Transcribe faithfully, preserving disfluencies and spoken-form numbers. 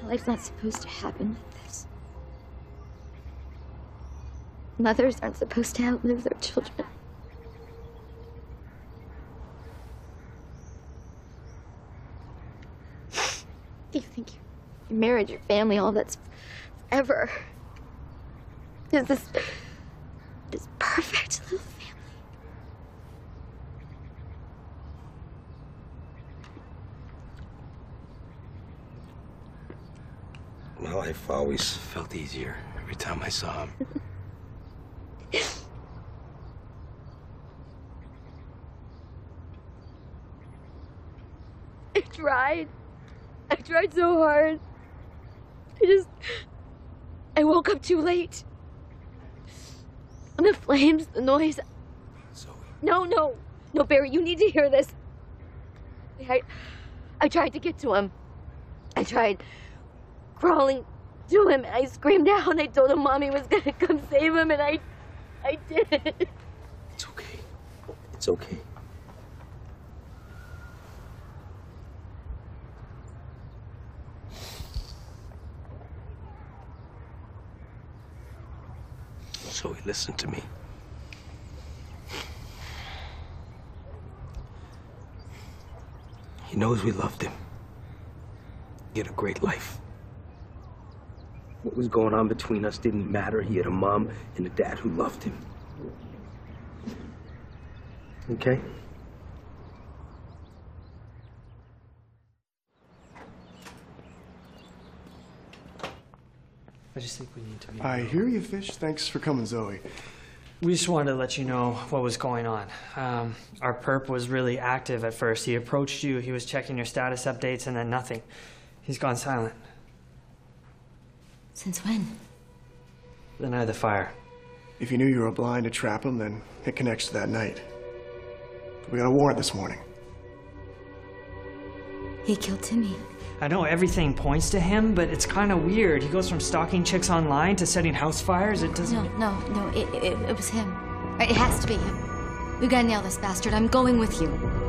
life's not supposed to happen like this. Mothers aren't supposed to outlive their children. You think your marriage, your family, all that's forever. There's this, this perfect little family. My life always felt easier every time I saw him. I tried. I tried so hard. I just... I woke up too late. And the flames, the noise... Zoe. No, no. No, Barry, you need to hear this. I... I tried to get to him. I tried crawling to him, and I screamed out, and I told him Mommy was gonna come save him, and I... I did. It's okay. It's okay. Zoe, listen to me. He knows we loved him. He had a great life. What was going on between us didn't matter. He had a mom and a dad who loved him. Okay? I just think we need to be... I hear you, Fish. Thanks for coming, Zoe. We just wanted to let you know what was going on. Um, our perp was really active at first. He approached you, he was checking your status updates, and then nothing. He's gone silent. Since when? The night of the fire. If you knew you were blind to trap him, then it connects to that night. We got a warrant this morning. He killed Timmy. I know everything points to him, but it's kind of weird. He goes from stalking chicks online to setting house fires. It doesn't... No, no, no. It, it, it was him. It has to be him. We gotta nail this bastard. I'm going with you.